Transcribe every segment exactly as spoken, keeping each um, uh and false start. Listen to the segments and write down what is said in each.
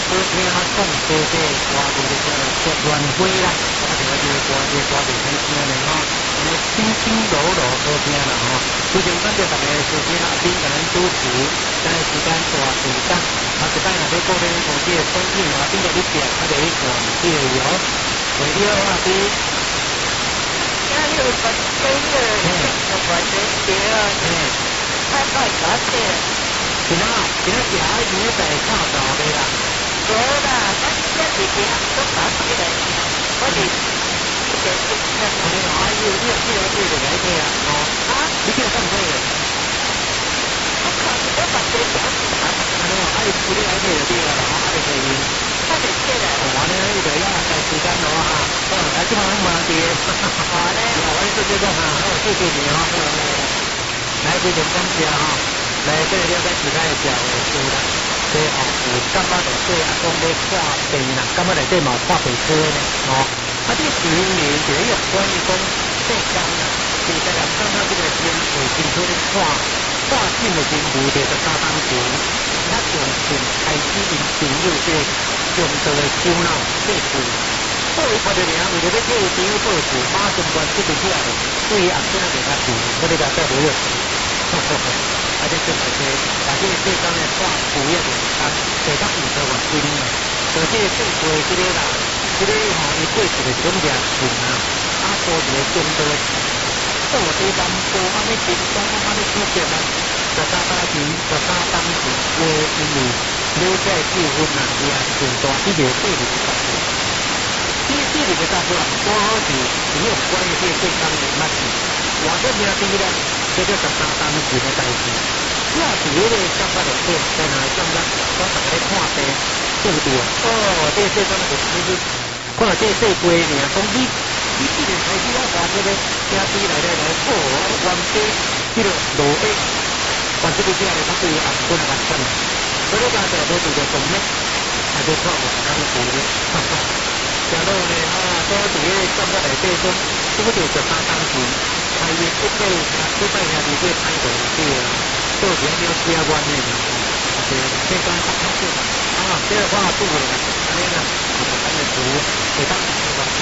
好听啊，讲多些话就是叫做乱飞啦，我就要越刮越刮就开心了吼。因为轻轻柔柔好听啦吼。最近感谢大家收听阿斌甲咱主持，咱的时间大时间，啊，一摆若要固定从这个生意啊，边个你食，啊，就去看这个哟。为了阿斌， 今日本周日我关节节啊，太快打起。 今仔今仔食爱钱在看到的啦。 有啦，咱这几天都打起来，我哋一点一点。 我哋阿姨，你有几多岁就来听啊？哦，啊，你几多岁的？ 我靠，我把这小子打。 安尼哦，啊，你处理来听就对啦，啊，你可以。 快点起来。 哦，安尼你就要在时间咯哈。哦，啊，即摆拢忙啲。 好嘞。 我我做这个哈，好，谢谢你哦。来，非常感谢哈。来，这个了解时间的时候会做啦。这哦，有感觉到说啊，讲要看病啦，感觉内底嘛有看病科呢，哦。啊，这个病人就有关于讲肺肝啦，其实人感觉这个人会进去咧看，看诊的人无得十三当前，他从从开始因进入这个中度的小脑肺部，所以看到人为了要叫医生报数，马上关这个起来，对于后生人较注意，我哋大家不要。啊，这就是说，把这个肺肝的看补药的啊，给他五十万斤啊，所以这个肺部的这个啦。这个吼，伊过去就是讲掠虫啊，啊，多一个中度的，到底南部安尼平东安尼出现啊，十三当时，十三当时，话因为了解气温啊，伊也是大，伊就对二十八度。这这二十八度啊，刚好是只有关于这个健康的问题。我这边第一呢，这个十三当时的代志，我是有个感觉到说，在哪里感觉，我大家看病，对不对？哦，这这刚才就是。看这细杯呢，讲你你既然开始要把这个兄弟来来来好，原底这个路诶，原这个这个他对按本来按算，所以讲在在这个方面，还是靠我刚才的，哈哈。然后呢，啊，所以这个感觉来这种，这个就是他当时开业一个一百年的这个态度对啊，做人要加关的，对，这刚刚开始啊，这个话不会了，安尼啦。咱的图给当时的往事。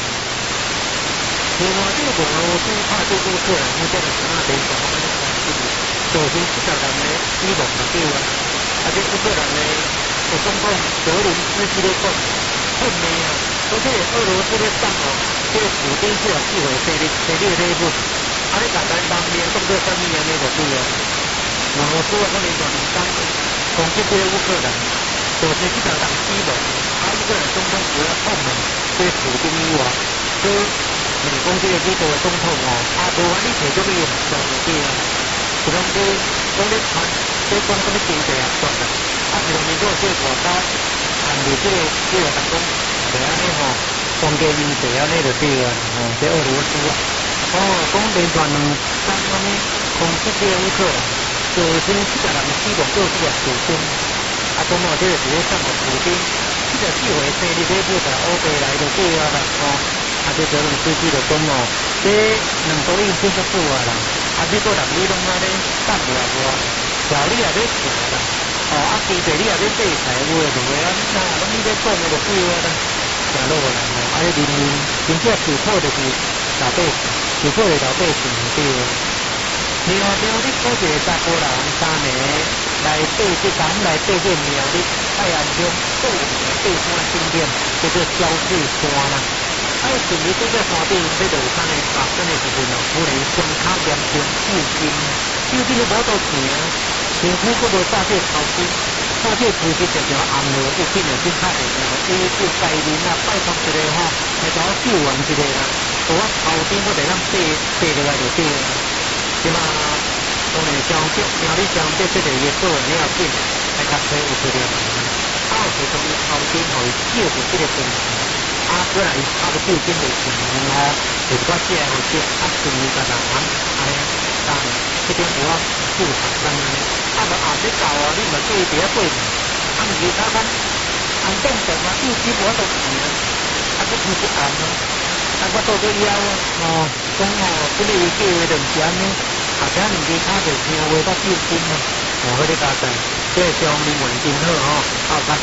另外，这个俄罗斯怕这个个人物件的什么等等，我们的关系，首先这个人呢，伊拢唔对啊，而且这个人呢，我总共泽连斯基的讲，很美啊，而且俄罗斯的上哦，这个普京是有四回飞的，飞的这一步，啊，你简单当面动作三亿元那个对啊，俄罗斯啊，可能就唔当攻击这个乌克兰。就是这个人基本，他一个人总统除了后门对普京以外，对美国这个美国的总统哦，啊，无法你摕这个用上的对啊，就讲对讲咧传，对讲什么经济啊算啦，啊，是讲你做这国家，按照这个这个特讲，就安尼吼，关键因素安尼就对啊，哦，这俄罗斯啊，哦，讲连续两三安尼攻击这个乌克兰，就先这个人基本做这个主攻。啊，咁我这个是咧上个普京，这个机会生日礼物在欧北来就对啊啦，哦，啊，这泽连斯基就讲哦，这两岛已经结束啊啦，啊，美国人你拢安尼等不了我，条你也要行啦，哦，啊，经济你也要制裁，有诶无诶啊，那拢你要讲诶就对啊啦，行路啦，哦，啊，人民真正受苦就是老百姓，受苦诶老百姓对啊。另外，另外你估一个查甫人三个来对这咱来对这苗栗太安乡过年对山景点，叫做小水山啦。啊，顺利在这山顶在落山的爬山的时阵哦，忽然双脚严重抽筋，抽筋都无倒行啊，身躯佫无早些头筋，早些头筋常常红落，有紧就紧较会了。伊叫家人啊，拜托一个吼，来甲我救援一个啦，我头顶佫会当爬爬落来就对了。即嘛，当然上脚，苗栗上脚这个月做了了紧，来较找有一个人，啊有是从伊头顶互伊救着这个东西，啊本来伊头个救紧袂成吼，就是我这样子，啊顺利甲人安尼当这边有我救学生安尼，啊无后日到啊，你嘛叫伊伫遐过年，啊毋是他讲安正常啊，救急我都钱啊，啊佫不是安啊。啊，我做个了哦，讲哦，这个叫的就是安尼，啊，这物件他就听话到救金咯，哦，迄个家在，这个乡人缘真好哦，啊，较济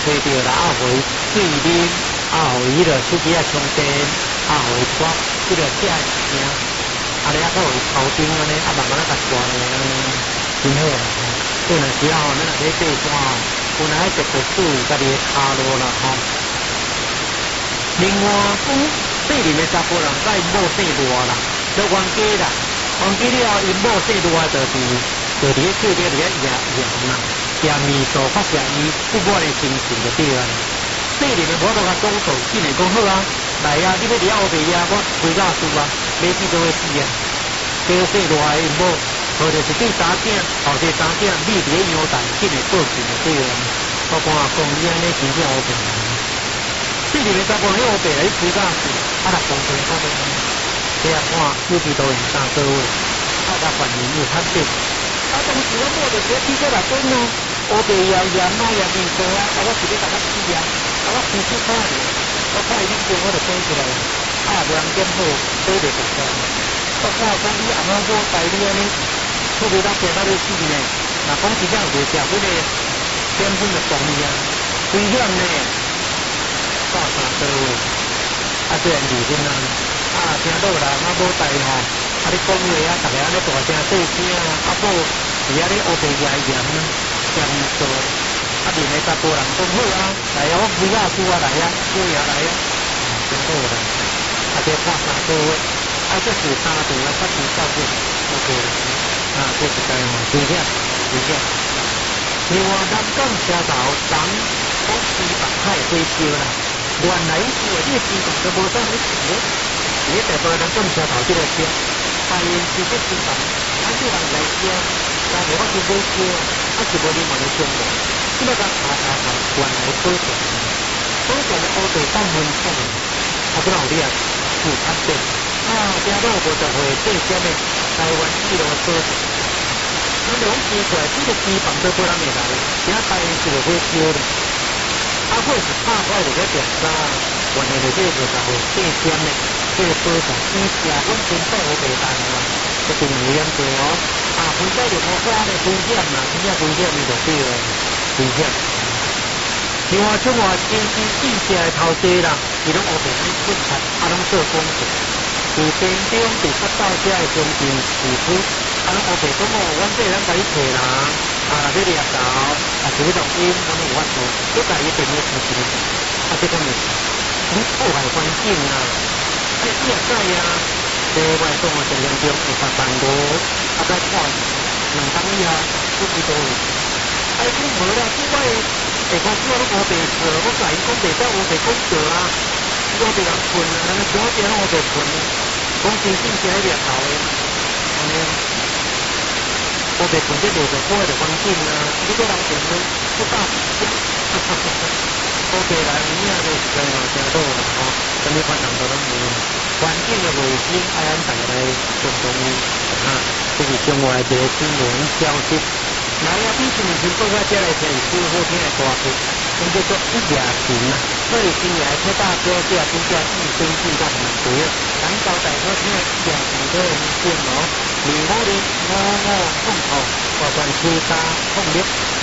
吹着啦，啊，互伊水啉，啊，互伊个手机啊充电，啊，互伊抓即个食的物件，啊，你啊，互伊头顶安尼，啊，慢慢啊甲抓咧，真好啦。所以若时啊，咱若咧爬山哦，有哪一特别注意家己的骹路啦吼。另外讲，细林的查甫人甲因某姓罗啦，做冤家啦，冤家了后，因某姓罗就是就伫咧手底伫咧摇摇啦。也面做发射伊不满的心情就对啊。细林的我都甲讲做，竟然讲好啊，来啊！你要伫遐乌白呀，我开假输啊，买几多会死啊？叫细罗的因某，或者是对三囝，后第三囝，你伫咧腰带，竟然报警就对啊。我看啊，讲伊安尼真正乌白。细林的查甫人乌白来开假输，啊，若讲真讲真，这样看有几多人三个位，啊，甲反应有较低。啊，当时我摸着一个汽车内底呢，乌白摇摇，哪摇面做啊！啊，我是咧甲他试啊，啊，我开始看咧，我看伊那边我就飞出来了，啊，两点好飞袂过来。我看讲你阿妈我带你安尼，出去到边仔咧死呢？若讲真正袂食迄个点粉就撞你啊，危险呢！到三多位，啊，虽然离婚啊，啊，听到人啊无带吼。啊！你讲话啊，逐个安尼大声细声啊，啊，某伫遐咧乌白摇摇啊，嫌伊做。啊，另个查甫人讲好啊，来啊，我开假输啊，来啊，过呀来啊，真好啦。啊，这看三个月，啊，这是三顿啊，发生照顾，OK 啦。啊，这是该吼，危险，危险。另外，南港车头东讲西北海火烧啦，原来是话这个西北都无啥咧事咧，伊咧大部分南港车头即个车。发现是这地方，咱这人来烧，但是我是买烧，我是无啉完的香无。即个甲查查查，原来保证，保证的乌白半分钟，啊，不然有你啊，有确定。啊，听到五十岁最尖的台湾纪录保证。咱就讲奇怪，这个机房都不人会来，今仔台是就会烧的。啊，或是拍坏就个电闸，原来就这个五十岁最尖的。这个保障以前阮分配有袂当啊，这真有严重哦。啊，分配就无关的风险啦，真正风险伊就对了，危险。另外，种话经济建设的头家啦，伊拢学袂去出产，啊，拢做工作。伫边中伫发到遮的中间市区，啊，拢学袂讲哦，阮这咱甲你找人，啊，要掠头，啊，是要录音，咱有法度，要甲伊电话出去，啊，这种物事，你破坏环境啊。你也知啊，这外讲啊，尽量中会发办无，啊再看两当以下不知道。哎，你无啦，即摆下公司我拢无白做，我甲伊讲白走，我白讲做啊，我白人困啊，人家小姐拢我白困啊，讲真正是喺掠头的，安尼啊，我白困这六十块的环境啊，你个人电话不大，哈哈哈哈。OK 啦，有影就是真哦，真好啦吼，什么烦恼都拢无。环境的卫生爱咱大家来尊重伊，啊，这是中外一个新闻消息。来啊，比前前报到这来听是好听的歌曲，叫做《一夜情》啊。所以今夜出大哥这真正一生进到很多，咱交代好听的《一夜情》都很见哦。二五零五五空头，我关注加控力。